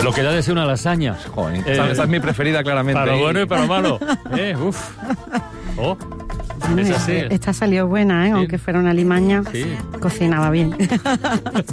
Lo que da de ser una lasaña. Joder, esta es mi preferida, claramente. Para lo bueno y para lo malo. Oh, es así. Esta salió buena, ¿eh? Sí. Aunque fuera una limaña, Sí. cocinaba bien.